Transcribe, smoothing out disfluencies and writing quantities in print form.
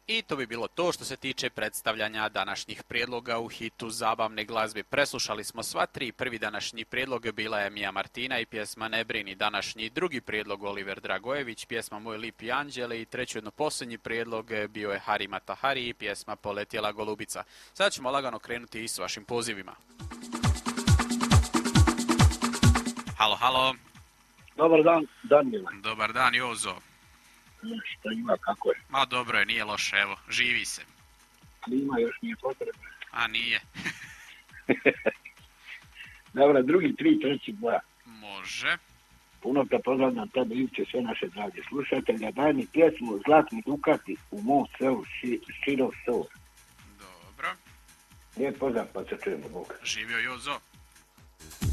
I to bi bilo to što se tiče predstavljanja današnjih prijedloga u hitu zabavne glazbe. Preslušali smo sva tri. Prvi današnji prijedlog bila je Mija Martina i pjesma Ne brini. Današnji drugi prijedlog Oliver Dragojević, pjesma Moj lipi anđele i treći jedno posljednji prijedlog bio je Hari Matahari i pjesma Poletjela golubica. Sada ćemo lagano krenuti i s vašim pozivima. Halo, halo. Dobar dan, Danila. Dobar dan, Jozo. Šta ima, kako je? Ma dobro je, nije loše, evo, živi se. Klima još nije potrebna. A nije. Dobro, drugi, tri, treći, dva. Može. Puno te pozdravljam tebe i sve naše drage slušatelje. Daj mi pjesmu Zlatni Dukati u mom selu Širov Sor. Dobro. Lijep pozdrav, pa se čujemo, Bog. Živio Jozo.